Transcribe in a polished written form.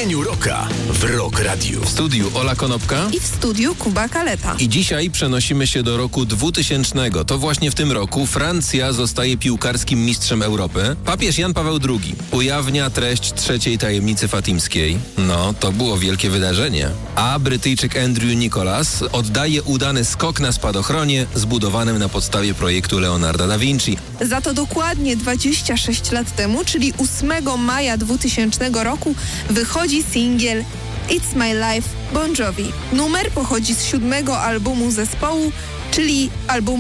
Dzień Rocka w Rock Radio. W studiu Ola Konopka i w studiu Kuba Kaleta. I dzisiaj przenosimy się do roku 2000. To właśnie w tym roku Francja zostaje piłkarskim mistrzem Europy. Papież Jan Paweł II ujawnia treść trzeciej tajemnicy fatimskiej. No, to było wielkie wydarzenie. A Brytyjczyk Andrew Nicholas oddaje udany skok na spadochronie zbudowanym na podstawie projektu Leonarda da Vinci. Za to dokładnie 26 lat temu, czyli 8 maja 2000 roku, wychodzi singiel It's My Life Bon Jovi. Numer pochodzi z 7. albumu zespołu, czyli albumu